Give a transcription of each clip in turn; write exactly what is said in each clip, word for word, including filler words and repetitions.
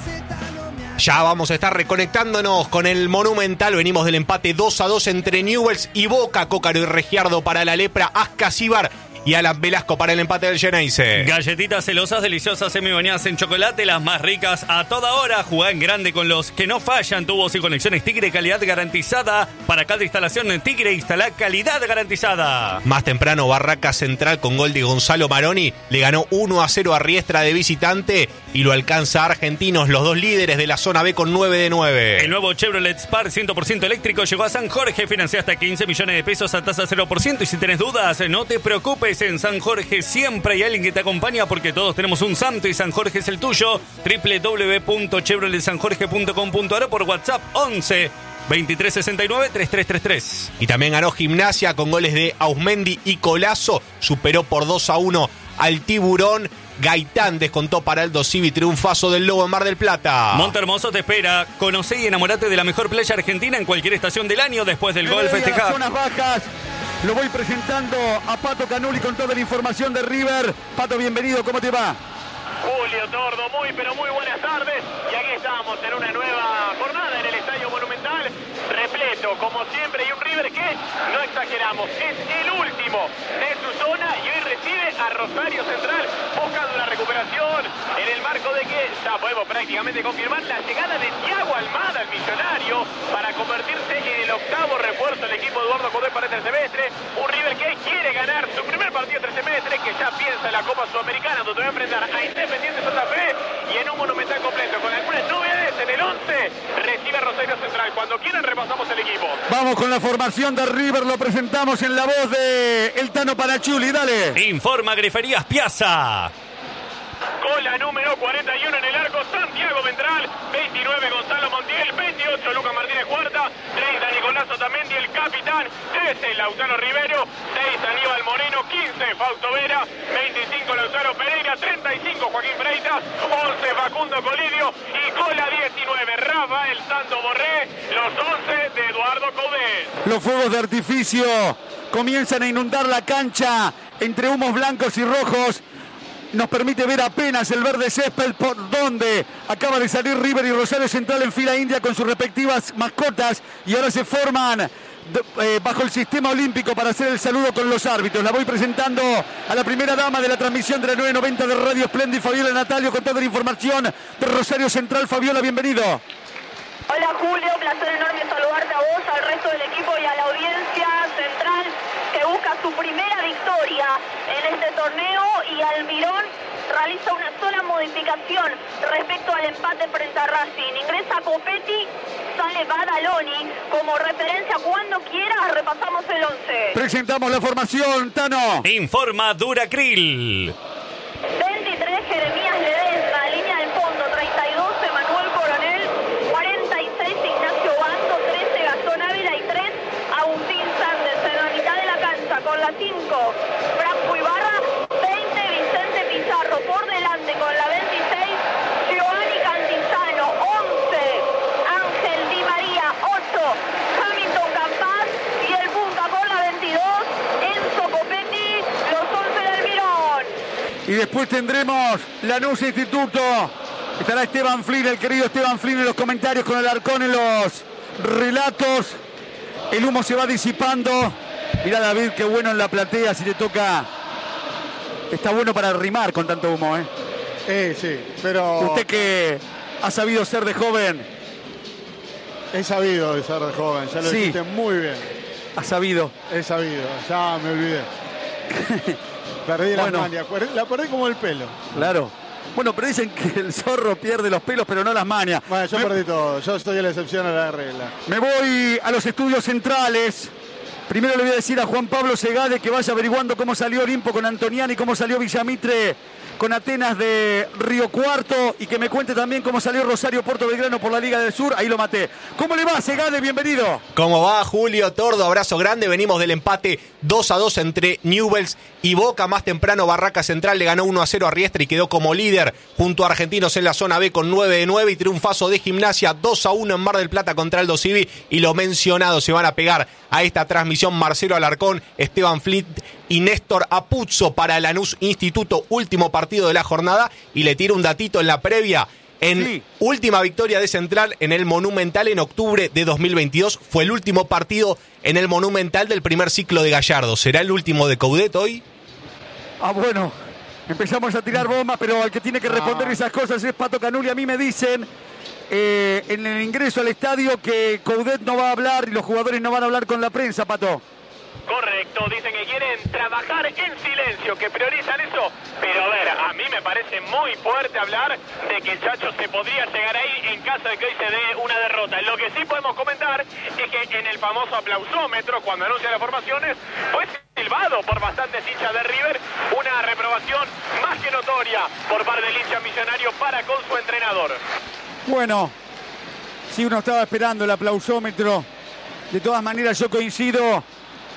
Ya vamos a estar reconectándonos con el Monumental. Venimos del empate dos a dos entre Newell's y Boca. Cócaro y Regiardo para la Lepra. Ascasíbar y Alan Velasco para el empate del Geneise. Galletitas celosas, deliciosas, semi-bañadas en chocolate, las más ricas a toda hora. Jugá en grande con los que no fallan. Tubos y conexiones Tigre, calidad garantizada. Para cada instalación en Tigre, instala calidad garantizada. Más temprano, Barraca Central con gol de Gonzalo Maroni le ganó uno a cero a Riestra de visitante y lo alcanza a Argentinos, los dos líderes de la zona B con nueve de nueve. El nuevo Chevrolet Spark cien por ciento eléctrico llegó a San Jorge. Financia hasta quince millones de pesos a tasa cero por ciento. Y si tenés dudas, no te preocupes. En San Jorge siempre hay alguien que te acompaña porque todos tenemos un santo y San Jorge es el tuyo. doble u doble u doble u punto chevrolet san jorge punto com punto a r o por WhatsApp once veintitrés sesenta y nueve treinta y tres treinta y tres. Y también ganó Gimnasia con goles de Ausmendi y Colazo. Superó por dos a uno al Tiburón. Gaitán descontó para Aldo Civi, triunfazo del Lobo en Mar del Plata. Montehermoso te espera. Conocé y enamorate de la mejor playa argentina en cualquier estación del año. Después del gol festejar. Zonas bajas. Lo voy presentando a Pato Canuli con toda la información de River. Pato, bienvenido, ¿cómo te va? Julio Tordo, muy pero muy buenas tardes. Y aquí estamos en una nueva jornada en el Estadio Monumental. Repleto, como siempre, y un River que, no exageramos, es el último de su zona y hoy recibe a Rosario Central buscando una recuperación en el marco de que ya podemos prácticamente confirmar la llegada de Thiago Almada, el millonario, para convertirse en el octavo refuerzo del equipo de Eduardo Codé para este semestre. Un River que quiere ganar su primer partido este semestre, que ya piensa en la Copa Sudamericana, donde va a enfrentar a Independiente Santa Fe y en un Monumental completo con algunas novedades en el once recibe a Rosario Central. Cuando quieran repasamos el equipo. Vamos con la formación de River, lo presentamos en la voz de el Tano Panachuli, dale. Informa Griferías Piazza. Con la número cuarenta y uno en el arco, Santiago Ventral, veintinueve Gonzalo Montiel, veintiocho Lucas Martínez Cuarta, treinta Nicolás Otamendi, el capitán, trece Lautaro Rivero, seis Aníbal Moreno, quince Fausto Vera, veinticinco Lautaro Pereira, treinta y cinco Joaquín Freitas, once Facundo Colidio y con la diecinueve Rafael Santo Borré, los once de Eduardo Codés. Los fuegos de artificio comienzan a inundar la cancha entre humos blancos y rojos. Nos permite ver apenas el verde césped por donde acaba de salir River y Rosario Central en fila india con sus respectivas mascotas y ahora se forman de, eh, bajo el sistema olímpico para hacer el saludo con los árbitros. La voy presentando a la primera dama de la transmisión de la nueve noventa de Radio Splendid, Fabiola Natalio, con toda la información de Rosario Central. Fabiola, bienvenido. Hola Julio, placer enorme saludarte a vos, al resto del equipo y a la audiencia central que busca su primera victoria en este torneo y Almirón realiza una sola modificación respecto al empate frente a Racing. Ingresa Copetti, sale Badaloni como referencia. Cuando quieras repasamos el once. Presentamos la formación, Tano. Informa Duracril. veintitrés Jeremías Ledesma, línea del fondo, treinta y dos Emanuel Coronel, cuarenta y seis Ignacio Bando, trece Gastón Ávila y tres Agustín Sández. En la mitad de la cancha con la cinco Franco Ibarra, veinte Vicente Pizarro, por delante con la veintiséis Giovanni Cantizano, once Ángel Di María, ocho Hamilton Campas y el punta con la veintidós Enzo Copetti, los once del Almirón. Y después tendremos Lanús Instituto. Estará Esteban Flynn, el querido Esteban Flynn en los comentarios con el Arcón en los relatos. El humo se va disipando. Mirá, David, qué bueno en la platea, si te toca. Está bueno para rimar con tanto humo, ¿eh? Eh, sí, pero... Usted que ha sabido ser de joven. He sabido de ser de joven, ya lo Sí. dijiste muy bien. Ha sabido. He sabido, ya me olvidé. Perdí Bueno. las manias, la perdí como el pelo. Claro. Bueno, pero dicen que el zorro pierde los pelos, pero no las mañas. Bueno, yo me, perdí todo, yo estoy a la excepción a la regla. me voy a los estudios centrales. Primero le voy a decir a Juan Pablo Segade que vaya averiguando cómo salió Olimpo con Antoniani, cómo salió Villamitre con Atenas de Río Cuarto y que me cuente también cómo salió Rosario Puerto Belgrano por la Liga del Sur. Ahí lo maté. ¿Cómo le va, Segade? Bienvenido. ¿Cómo va, Julio Tordo? Abrazo grande. Venimos del empate dos a dos entre Newell's y Boca. Más temprano, Barraca Central le ganó uno a cero a Riestra y quedó como líder junto a Argentinos en la zona B con nueve de nueve. Y triunfazo de Gimnasia dos a uno en Mar del Plata contra Aldo Civi. Y lo mencionado, se van a pegar a esta transmisión Marcelo Alarcón, Esteban Flint y Néstor Apuzzo para Lanús Instituto. Último partido de la jornada. Y le tiro un datito en la previa. En Sí. última victoria de Central en el Monumental en octubre de dos mil veintidós. Fue el último partido en el Monumental del primer ciclo de Gallardo. ¿Será el último de Coudet hoy? Ah, bueno, empezamos a tirar bombas, pero el que tiene que responder No. esas cosas es Pato Canuli. A mí me dicen eh, en el ingreso al estadio que Coudet no va a hablar y los jugadores no van a hablar con la prensa, Pato. Correcto, dicen que quieren trabajar en silencio, que priorizan eso. Pero a ver, a mí me parece muy fuerte hablar de que el Chacho se podría llegar ahí en caso de que hoy se dé una derrota. Lo que sí podemos comentar es que en el famoso aplausómetro, cuando anuncia las formaciones, fue silbado por bastantes hinchas de River, una reprobación más que notoria por parte del hincha millonario para con su entrenador. Bueno, si uno estaba esperando el aplausómetro, de todas maneras yo coincido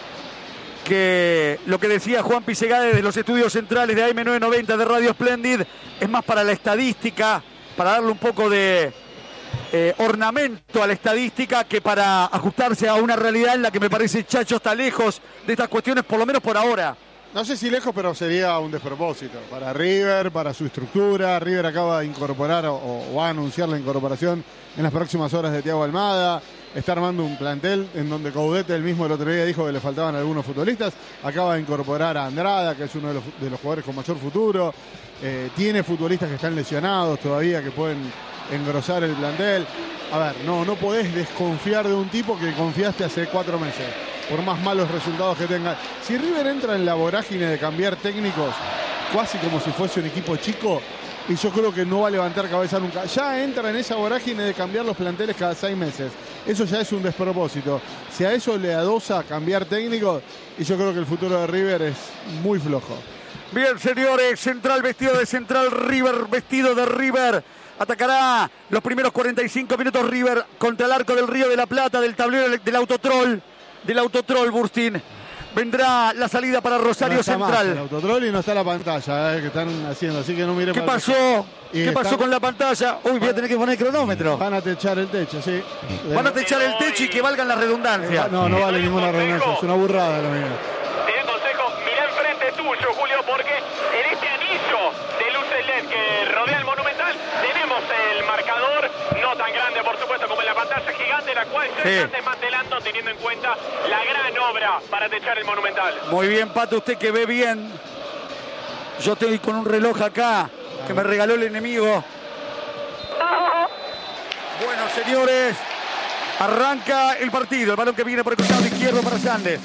que lo que decía Juan Pisegade desde los estudios centrales de A M novecientos noventa de Radio Splendid es más para la estadística, para darle un poco de eh, ornamento a la estadística que para ajustarse a una realidad en la que me parece Chacho está lejos de estas cuestiones, por lo menos por ahora. No sé si lejos, pero sería un despropósito para River, para su estructura. River acaba de incorporar o, o va a anunciar la incorporación en las próximas horas de Thiago Almada. Está armando un plantel en donde Coudet el mismo el otro día dijo que le faltaban algunos futbolistas. Acaba de incorporar a Andrada, que es uno de los, de los jugadores con mayor futuro. Eh, tiene futbolistas que están lesionados todavía, que pueden engrosar el plantel. A ver, no, no podés desconfiar de un tipo que confiaste hace cuatro meses, por más malos resultados que tenga. Si River entra en la vorágine de cambiar técnicos, casi como si fuese un equipo chico, y yo creo que no va a levantar cabeza nunca. Ya entra en esa vorágine de cambiar los planteles cada seis meses. Eso ya es un despropósito. Si a eso le adosa cambiar técnicos, y yo creo que el futuro de River es muy flojo. Bien, señores, Central vestido de Central, River vestido de River. Atacará los primeros cuarenta y cinco minutos River contra el arco del Río de la Plata, del tablero del Autotrol, del Autotrol, Burstín. Vendrá la salida para Rosario No está Central. más el autotrol y no está la pantalla eh, que están haciendo, así que no mire ¿Qué para el- pasó? Y ¿Qué pasó están- con la pantalla? Uy, voy a tener que poner cronómetro. Van a techar el techo, sí. Van a techar el techo y que valgan las redundancias. No, no vale Te doy un ninguna consejo. redundancia, es una burrada lo mío. Te doy un consejo, mirá enfrente tuyo, Julio, porque en este anillo de luces L E D que rodea el Monumental tenemos el marcador, no tan grande por supuesto como en la pantalla gigante, la cual se Sí. está desmantelando teniendo en cuenta la gran obra para techar el Monumental. Muy bien, Pato, usted que ve bien. Yo estoy con un reloj acá que me regaló el enemigo. Bueno, señores, arranca el partido. El balón que viene por el costado izquierdo para Sandes.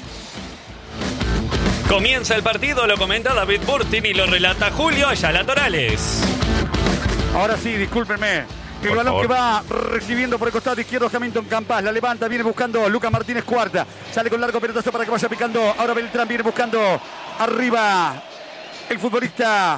Comienza el partido, lo comenta David Burstín y lo relata Julio Ayala Torales. Ahora sí, discúlpenme. El Por balón favor. que va recibiendo por el costado izquierdo Hamilton Campas. La levanta, viene buscando Lucas Martínez Cuarta. Sale con largo pelotazo para que vaya picando. Ahora Beltrán viene buscando arriba el futbolista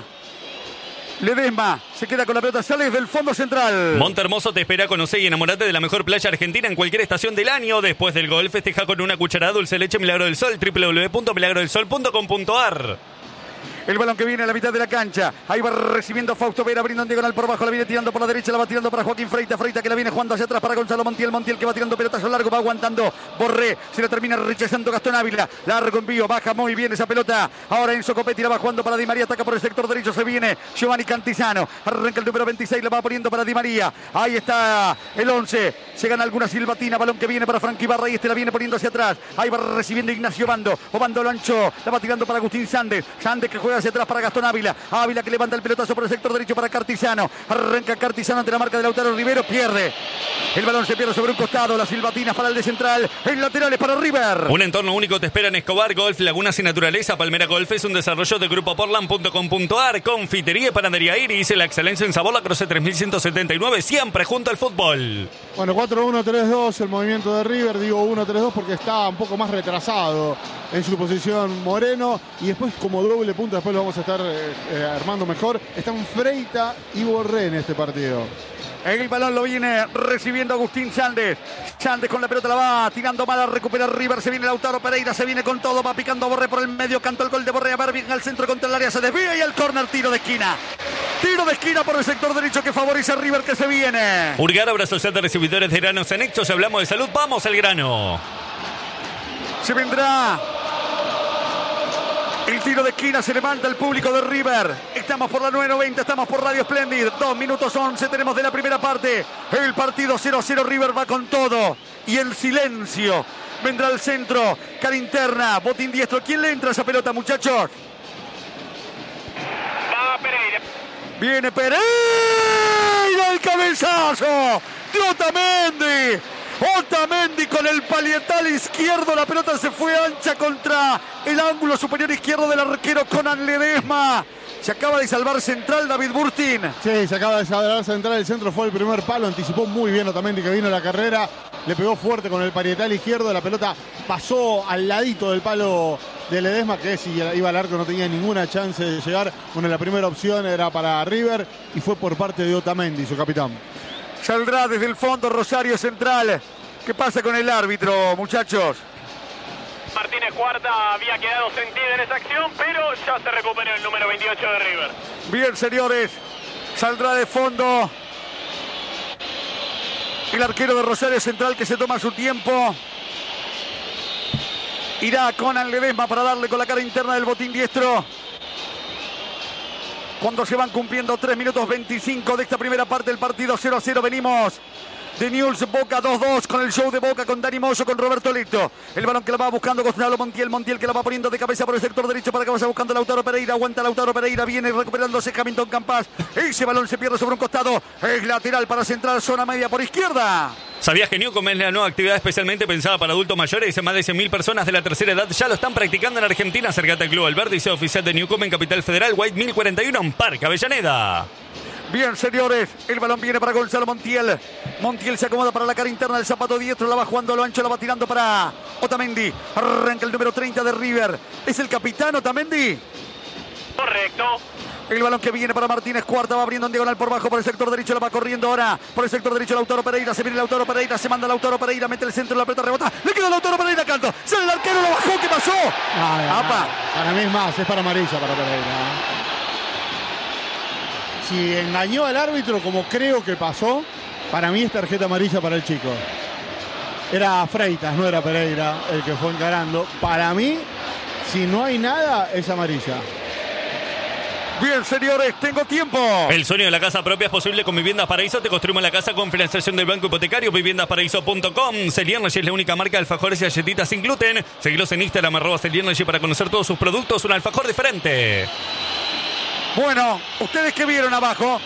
Ledesma. Se queda con la pelota, sale desde el fondo central. Montermoso te espera, conoce y enamorate de la mejor playa argentina en cualquier estación del año. Después del gol, festeja con una cucharada dulce leche Milagro del Sol, doble u doble u doble u punto milagro del sol punto com punto a r. El balón que viene a la mitad de la cancha. Ahí va recibiendo Fausto Vera, abriendo en diagonal por abajo. La viene tirando por la derecha, la va tirando para Joaquín Freita. Freita que la viene jugando hacia atrás para Gonzalo Montiel. Montiel que va tirando pelotazo largo, va aguantando Borré. Se la termina rechazando Gastón Ávila. Largo envío, baja muy bien esa pelota. Ahora Enzo Copetti la va jugando para Di María. Ataca por el sector derecho, se viene Giovanni Cantizano. Arranca el número veintiséis, la va poniendo para Di María. Ahí está el once. Se gana alguna silbatina. Balón que viene para Frankie Barra y este la viene poniendo hacia atrás. Ahí va recibiendo Ignacio Bando. Obando lo ancho. La va tirando para Agustín Sández. Sández que juega hacia atrás para Gastón Ávila. Ávila que levanta el pelotazo por el sector derecho para Cartizano. Arranca Cartizano ante la marca de Lautaro Rivero. Pierde. El balón se pierde sobre un costado. Las silbatinas para el de central. El lateral es para River. Un entorno único te espera en Escobar Golf, Lagunas y Naturaleza. Palmera Golf es un desarrollo de grupo portland punto com punto a r. Confitería y panadería Iris. La excelencia en sabor, la Croce tres mil ciento setenta y nueve. Siempre junto al fútbol. Bueno, cuatro uno tres dos el movimiento de River. Digo uno tres dos porque está un poco más retrasado en su posición Moreno. Y después como doble punta, después lo vamos a estar eh, eh, armando mejor. Están Freita y Borré en este partido. El balón lo viene recibiendo Agustín Sández. Sández con la pelota la va tirando mal a recuperar River. Se viene Lautaro Pereira, se viene con todo. Va picando a Borré por el medio. Cantó el gol de Borré. A ver bien al centro contra el área. Se desvía y el córner, tiro de esquina. Tiro de esquina por el sector derecho que favorece a River que se viene. Urgar, Obra Social de Recibidores de Granos Anexos. Hablamos de salud. Vamos al grano. Se vendrá El tiro de esquina, se levanta el público de River. Estamos por la nueve noventa, estamos por Radio Splendid. dos minutos once tenemos de la primera parte. El partido cero a cero, River va con todo. Y en silencio vendrá al centro, cara interna, botín diestro. ¿Quién le entra a esa pelota, muchachos? Va Pereira. Viene Pereira, el cabezazo de Otamendi. Otamendi con el palietal izquierdo, la pelota se fue ancha contra el ángulo superior izquierdo del arquero Conan Ledesma. Se acaba de salvar central David Burstin. Sí, se acaba de salvar central, el centro fue el primer palo, anticipó muy bien Otamendi que vino a la carrera, le pegó fuerte con el parietal izquierdo, la pelota pasó al ladito del palo de Ledesma, que si iba al arco no tenía ninguna chance de llegar. Bueno, la primera opción era para River y fue por parte de Otamendi, su capitán. Saldrá desde el fondo Rosario Central. ¿Qué pasa con el árbitro, muchachos? Martínez Cuarta había quedado sentido en esa acción, pero ya se recuperó el número veintiocho de River. Bien, señores. Saldrá de fondo el arquero de Rosario Central, que se toma su tiempo. Irá Conan Ledesma para darle con la cara interna del botín diestro. Cuando se van cumpliendo tres minutos veinticinco de esta primera parte del partido cero a cero, venimos de Newell's Boca dos dos con el show de Boca, con Dani Moyo, con Roberto Lecto. El balón que la va buscando Gonzalo Montiel. Montiel que la va poniendo de cabeza por el sector derecho para que vaya buscando Lautaro Pereira. Aguanta Lautaro Pereira, viene recuperándose Hamilton Campas. Ese balón se pierde sobre un costado. Es lateral para Central, zona media por izquierda. ¿Sabías que Newcom es la nueva actividad especialmente pensada para adultos mayores? Más de cien mil personas de la tercera edad ya lo están practicando en Argentina. Acércate al Club Alberdi, sea oficial de Newcom en Capital Federal, White mil cuarenta y uno en Parque Avellaneda. Bien, señores, el balón viene para Gonzalo Montiel. Montiel se acomoda para la cara interna del zapato diestro, la va jugando a lo ancho, la va tirando para Otamendi. Arranca el número treinta de River. ¿Es el capitán Otamendi? Correcto. El balón que viene para Martínez Cuarta, va abriendo en diagonal por bajo por el sector derecho, la va corriendo ahora por el sector derecho Lautaro Pereira, se viene Lautaro Pereira, se manda Lautaro Pereira, mete el centro, la pelota rebota, le queda Lautaro Pereira, canto, sale el arquero, lo bajó, ¿qué pasó? Ah, Apa. Para mí es más, es para amarilla para Pereira. Si engañó al árbitro como creo que pasó, para mí es tarjeta amarilla para el chico. Era Freitas, no era Pereira el que fue encarando. Para mí, si no hay nada, es amarilla. Bien, señores, tengo tiempo. El sueño de la casa propia es posible con Viviendas Paraíso. Te construimos la casa con financiación del Banco Hipotecario. Viviendas Paraíso punto com. Celiernergy es la única marca de alfajores y galletitas sin gluten. Seguilos en Instagram, arroba Celiernergy, para conocer todos sus productos. Un alfajor diferente. Bueno, ¿ustedes qué vieron abajo?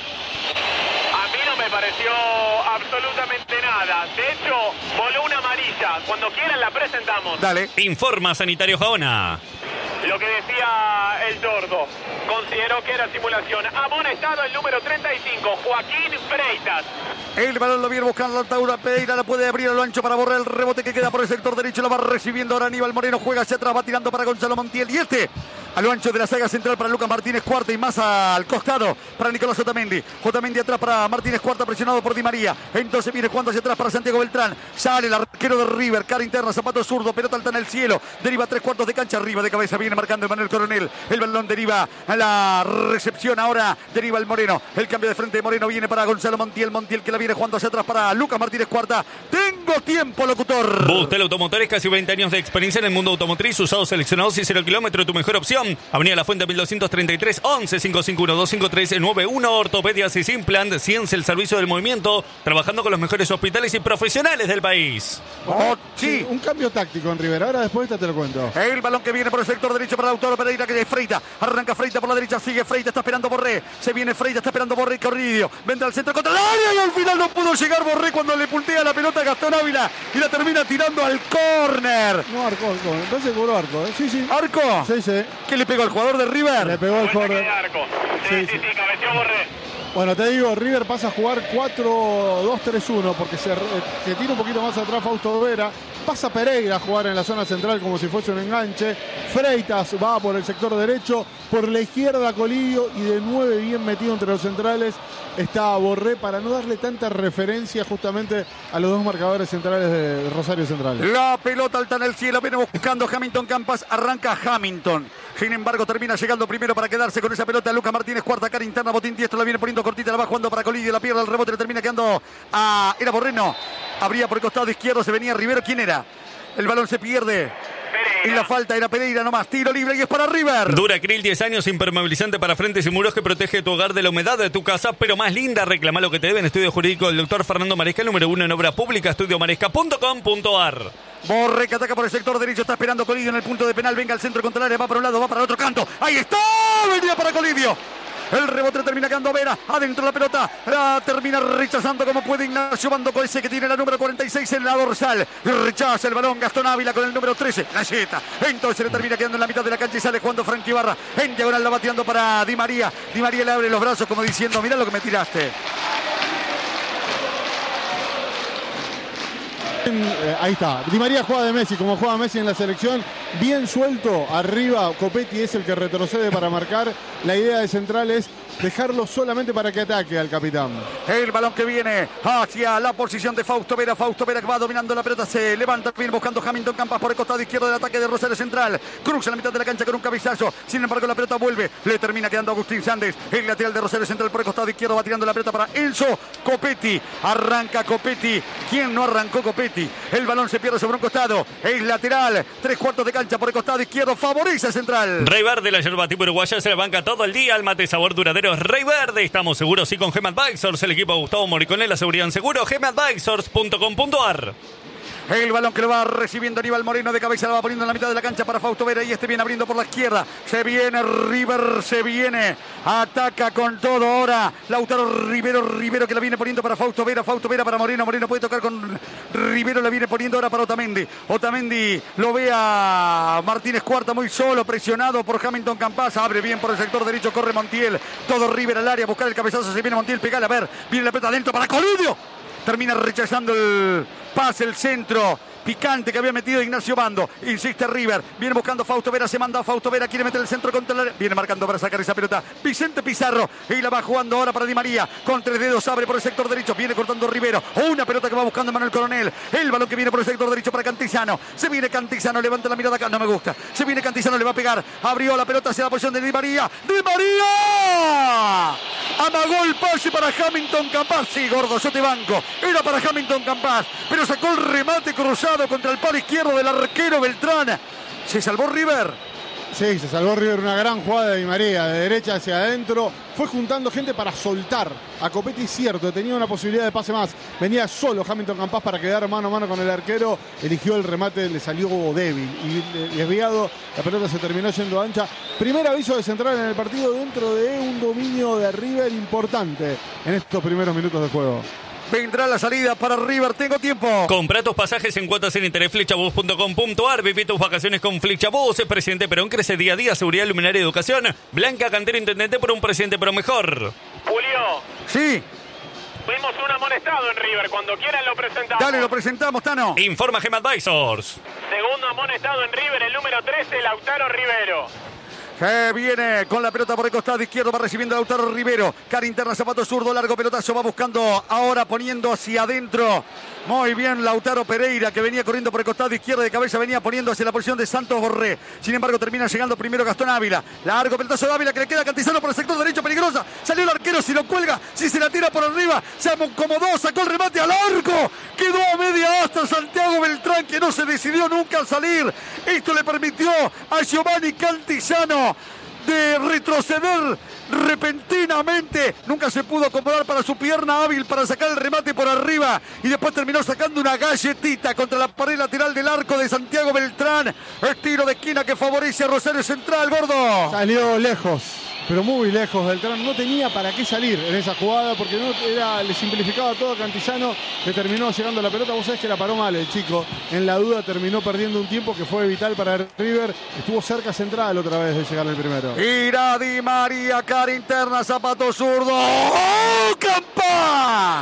A mí no me pareció absolutamente nada. De hecho, voló una amarilla. Cuando quieran la presentamos. Dale. Informa Sanitario Jaona. Lo que decía el Tordo, consideró que era simulación. Amonestado el número treinta y cinco, Joaquín Freitas. El balón lo viene buscando Lautaro Pereira, la puede abrir a lo ancho para borrar el rebote que queda por el sector derecho, lo va recibiendo ahora Aníbal Moreno, juega hacia atrás, va tirando para Gonzalo Montiel y este a lo ancho de la saga central para Lucas Martínez Cuarta y más al costado para Nicolás Otamendi. Otamendi atrás para Martínez Cuarta, presionado por Di María. Entonces viene jugando hacia atrás para Santiago Beltrán. Sale el arquero de River, cara interna, zapato zurdo, pelota alta en el cielo. Deriva tres cuartos de cancha arriba, de cabeza viene marcando Emanuel Coronel. El balón deriva a la recepción ahora. Deriva el Moreno. El cambio de frente de Moreno viene para Gonzalo Montiel. Montiel que la viene jugando hacia atrás para Lucas Martínez Cuarta. Tengo tiempo, locutor. Bustel Automotores, casi veinte años de experiencia en el mundo automotriz, usados seleccionados y cero kilómetros, tu mejor opción. Avenida La Fuente mil doscientos treinta y tres, once cinco cinco uno dos cinco tres nueve uno. Ortopedias y Simplant, ciencia el servicio del movimiento, trabajando con los mejores hospitales y profesionales del país. Oh, sí. Un cambio táctico en River. Ahora después esta te lo cuento. El balón que viene por el sector derecho para Lautaro Pereira, que es Freita. Arranca Freita por la derecha, sigue Freita, está esperando Borré. Se viene Freita, está esperando Borré, Corridio. Vendrá al centro contra el área y al final no pudo llegar Borré cuando le puntea la pelota a Gastón Ávila y la termina tirando al córner. No, arco, arco. Entonces cobró arco, ¿eh? Sí, sí. ¿Arco? Sí, sí. ¿Qué le pegó al jugador de River? Le pegó al jugador. Arco. Sí, sí, Sí, sí, sí. cabeceó Borré. Bueno, te digo, River pasa a jugar cuatro dos tres uno porque se, se tira un poquito más atrás Fausto Vera. Pasa Pereira a jugar en la zona central como si fuese un enganche. Freitas va por el sector derecho. Por la izquierda Colidio y de nueve bien metido entre los centrales está Borré para no darle tanta referencia justamente a los dos marcadores centrales de Rosario Central. La pelota alta en el cielo, viene buscando Hamilton Campas, arranca Hamilton. Sin embargo, termina llegando primero para quedarse con esa pelota Lucas Martínez, cuarta cara interna, botín diestro, la viene poniendo cortita, la va jugando para Colidio, la pierde el rebote, le termina quedando a... Era Borré, no. Abría por el costado izquierdo, se venía Rivero, ¿quién era? El balón se pierde. Pereira. Y la falta era Pereira nomás. Tiro libre y es para River. Duracril diez años, impermeabilizante para frentes y muros que protege tu hogar de la humedad de tu casa, pero más linda. Reclama lo que te deben. Estudio jurídico del doctor Fernando Maresca, número uno en obra pública, estudio maresca punto com punto ar. Borré que ataca por el sector derecho, está esperando Colidio en el punto de penal. Venga al centro contra el área, va para un lado, va para el otro canto. Ahí está, venía para Colidio. El rebote termina quedando Vera. Adentro la pelota. La termina rechazando como puede Ignacio Bando con ese que tiene la número cuarenta y seis en la dorsal. Rechaza el balón Gastón Ávila con el número trece. Galleta. Entonces le termina quedando en la mitad de la cancha y sale jugando Frankie Barra. En diagonal la va tirando para Di María. Di María le abre los brazos como diciendo: mirá lo que me tiraste. Eh, ahí está, Di María juega de Messi, como juega Messi en la selección, bien suelto, arriba Copetti es el que retrocede para marcar. La idea de Central es dejarlo solamente para que ataque al capitán. El balón que viene hacia la posición de Fausto Vera. Fausto Vera que va dominando la pelota, se levanta, viene buscando Hamilton Campas por el costado izquierdo del ataque de Rosario Central. Cruza la mitad de la cancha con un cabezazo, sin embargo la pelota vuelve, le termina quedando Agustín Sández. El lateral de Rosario Central por el costado izquierdo va tirando la pelota para Enzo Copetti. Arranca Copetti. ¿Quién no arrancó Copetti? El balón se pierde sobre un costado, es lateral, tres cuartos de cancha por el costado izquierdo, favorece a Central. Rey Verde, la yerba tipo uruguaya, se la banca todo el día. El mate sabor duradero es Rey Verde. Estamos seguros, sí, con Gem Advisors, el equipo de Gustavo Moricone, la seguridad en seguro, gem advisors punto com punto ar. El balón que lo va recibiendo Aníbal Moreno de cabeza, lo va poniendo en la mitad de la cancha para Fausto Vera y este viene abriendo por la izquierda. Se viene River, se viene, ataca con todo ahora Lautaro Rivero, Rivero que la viene poniendo para Fausto Vera, Fausto Vera para Moreno, Moreno puede tocar con Rivero, la viene poniendo ahora para Otamendi. Otamendi lo ve a Martínez Cuarta muy solo, presionado por Hamilton Campas, abre bien por el sector derecho, corre Montiel, todo River al área, buscar el cabezazo, se viene Montiel, pegale, a ver, viene la pelota adentro para Colidio. Termina rechazando el pase, el centro picante que había metido Ignacio Bando. Insiste River, viene buscando Fausto Vera, se manda a Fausto Vera, quiere meter el centro contra el... Viene marcando para sacar esa pelota Vicente Pizarro y la va jugando ahora para Di María. Con tres dedos abre por el sector derecho, viene cortando Rivero. Una pelota que va buscando Manuel Coronel. El balón que viene por el sector derecho para Cantizano. Se viene Cantizano, levanta la mirada acá, no me gusta. Se viene Cantizano, le va a pegar. Abrió la pelota hacia la posición de Di María. ¡Di María! Amagó el pase para Hamilton Campas. Sí, gordo, yo te banco. Era para Hamilton Campas, pero sacó el remate cruzado contra el palo izquierdo del arquero Beltrán. Se salvó River. Sí, se salvó River, una gran jugada de Di María, de derecha hacia adentro. Fue juntando gente para soltar a Copetti, cierto, tenía una posibilidad de pase más. Venía solo Hamilton Campas para quedar mano a mano con el arquero. Eligió el remate, le salió débil y desviado. La pelota se terminó yendo ancha. Primer aviso de Central en el partido dentro de un dominio de River importante en estos primeros minutos de juego. Vendrá la salida para River, tengo tiempo. Compra tus pasajes en cuotas en interés flechabús punto com punto ar. Viví tus vacaciones con Flechabús. El presidente Perón crece día a día. Seguridad, luminaria y educación. Blanca Cantero, intendente por un presidente pero mejor. Julio, Sí, vimos un amonestado en River. Cuando quieran lo presentamos. dale, lo presentamos, Tano. Informa Gem Advisors. Segundo amonestado en River, el número trece, Lautaro Rivero. Que viene con la pelota por el costado izquierdo, va recibiendo Lautaro Rivero. Cara interna, zapato zurdo, largo pelotazo, va buscando ahora poniendo hacia adentro. Muy bien Lautaro Pereira, que venía corriendo por el costado izquierdo de cabeza, venía poniendo hacia la posición de Santos Borré. Sin embargo, termina llegando primero Gastón Ávila. Largo pelotazo de Ávila que le queda a Cantizano por el sector derecho, peligrosa. Salió el arquero, si lo cuelga, si se la tira por arriba, se acomodó, sacó el remate al arco. Quedó a media asta Santiago Beltrán, que no se decidió nunca a salir. Esto le permitió a Giovanni Cantizano de retroceder repentinamente. Nunca se pudo acomodar para su pierna hábil para sacar el remate por arriba y después terminó sacando una galletita contra la pared lateral del arco de Santiago Beltrán. El tiro de esquina que favorece a Rosario Central, gordo. Salió lejos, pero muy lejos. Beltrán no tenía para qué salir en esa jugada porque no era, le simplificaba todo a Cantizano. Le terminó llegando la pelota. Vos sabés que la paró mal el chico. En la duda terminó perdiendo un tiempo que fue vital para River. Estuvo cerca Central otra vez de llegar el primero. Irá Di María, cara interna, zapato zurdo. ¡Oh, Campas!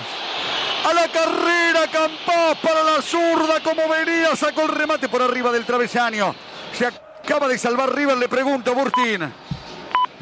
A la carrera Campas para la zurda, como venía, sacó el remate por arriba del travesaño. Se acaba de salvar River, le pregunto, Burtin.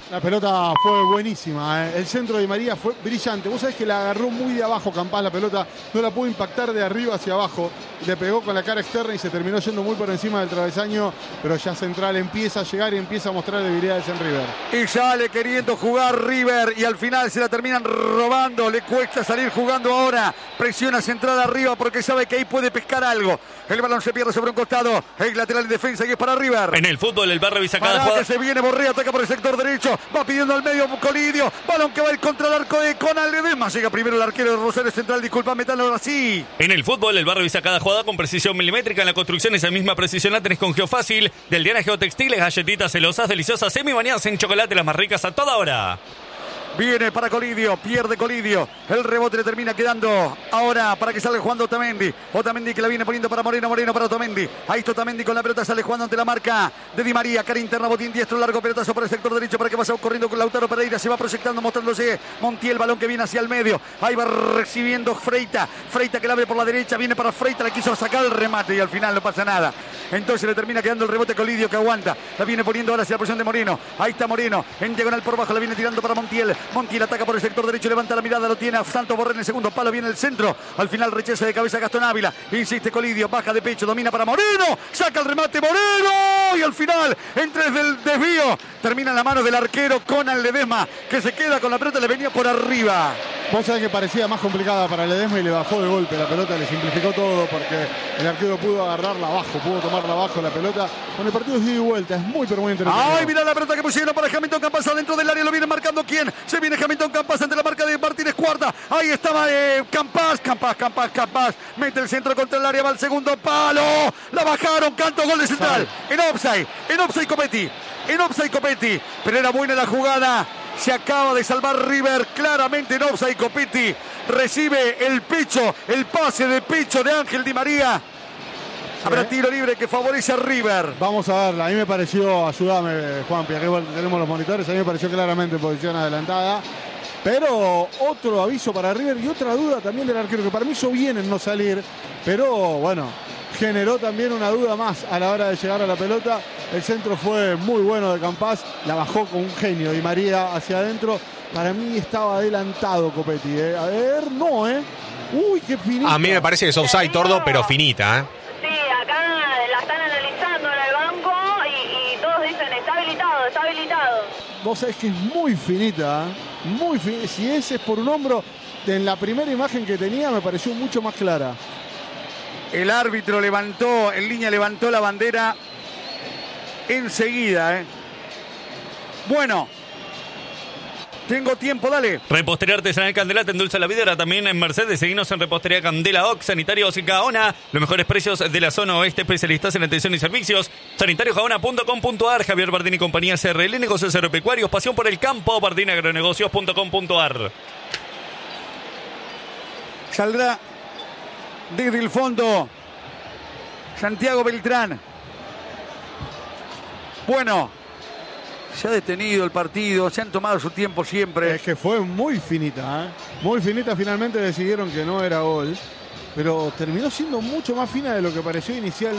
La pelota fue buenísima, ¿eh? El centro de Di María fue brillante. Vos sabés que la agarró muy de abajo Campás la pelota, no la pudo impactar de arriba hacia abajo. Le pegó con la cara externa y se terminó yendo muy por encima del travesaño, pero ya Central empieza a llegar y empieza a mostrar debilidades en River. Y sale queriendo jugar River y al final se la terminan robando. Le cuesta salir jugando ahora. Presiona Central arriba porque sabe que ahí puede pescar algo. El balón se pierde sobre un costado. El lateral en defensa y es para River. En el fútbol, el Bar revisa cada Pará, jugada. que se viene Borré, ataca por el sector derecho. Va pidiendo al medio Colidio. Balón que va a ir contra el arco de Conal Ledesma. Llega primero el arquero de Rosario Central. Disculpa, metalo ahora sí. En el fútbol, el Bar revisa cada jugada con precisión milimétrica. En la construcción, esa misma precisión la tenés con Geofácil. Del Diana Geotextiles, galletitas celosas, deliciosas, semi bañadas en chocolate, las más ricas a toda hora. Viene para Colidio, pierde Colidio. El rebote le termina quedando ahora para que salga jugando Otamendi. Otamendi que la viene poniendo para Moreno, Moreno para Otamendi. Ahí está Otamendi con la pelota, sale jugando ante la marca de Di María. Cara interna, botín diestro, largo pelotazo por el sector derecho para que vaya corriendo con Lautaro Pereira. Se va proyectando, mostrándose Montiel, balón que viene hacia el medio. Ahí va recibiendo Freita. Freita que la abre por la derecha, viene para Freita, le quiso sacar el remate y al final no pasa nada. Entonces le termina quedando el rebote a Colidio que aguanta. La viene poniendo ahora hacia la posición de Moreno. Ahí está Moreno, en diagonal por bajo, la viene tirando para Montiel. Montiel ataca por el sector derecho, levanta la mirada, lo tiene a Santos Borré en el segundo palo, viene el centro. Al final rechaza de cabeza Gastón Ávila. Insiste Colidio, baja de pecho, domina para Moreno. Saca el remate Moreno. Y al final, entre el desvío, termina en la mano del arquero Conal Ledesma, que se queda con la pelota, le venía por arriba. Vos sabés que parecía más complicada para Ledesma y le bajó de golpe la pelota, le simplificó todo porque el arquero pudo agarrarla abajo, pudo tomarla abajo la pelota. Con el partido es ida y vuelta, es muy pero muy interesante. Ay, mira la pelota que pusieron para Hamilton Campas adentro del área, lo viene marcando quién. Se viene Hamilton Campas ante la marca de Martínez Cuarta. Ahí estaba eh, Campas, Campas, Campas, Campas. Mete el centro contra el área, va al segundo palo. La bajaron, canto, gol de Central. En offside, en offside Copetti. En offside Copetti. Pero era buena la jugada. Se acaba de salvar River claramente en offside. Copetti recibe el pecho, el pase de pecho de Ángel Di María. Habrá tiro libre que favorece a River. Vamos a verla, a mí me pareció, ayúdame Juanpi, aquí tenemos los monitores, a mí me pareció claramente en posición adelantada. Pero otro aviso para River y otra duda también del arquero, que para mí hizo bien en no salir, pero bueno, generó también una duda más a la hora de llegar a la pelota. El centro fue muy bueno de Campas, la bajó con un genio Di María hacia adentro. Para mí estaba adelantado Copetti, ¿eh? A ver, no, ¿eh? Uy, qué finita. A mí me parece que es offside, Tordo, pero finita, ¿eh? Sí, acá la están analizando en el banco y, y todos dicen está habilitado, está habilitado. Vos sabés que es muy finita, ¿eh? Muy finita. Si ese es por un hombro, en la primera imagen que tenía me pareció mucho más clara. El árbitro levantó, en línea levantó la bandera enseguida, ¿eh? Bueno, tengo tiempo, dale. Repostería Artesanal Candela te endulza la vida. Ahora también en Mercedes. Seguinos en Repostería Candela Ox, Sanitarios Gaona. Los mejores precios de la zona oeste. Especialistas en atención y servicios. sanitarios gaona punto com punto a r. Javier Bardini y compañía C R L. Negocios agropecuarios. Pasión por el campo. Bardini agronegocios punto com punto a r. Saldrá desde el fondo Santiago Beltrán. Bueno, se ha detenido el partido, se han tomado su tiempo siempre. Es que fue muy finita, ¿eh? Muy finita, finalmente decidieron que no era gol, pero terminó siendo mucho más fina de lo que pareció inicialmente.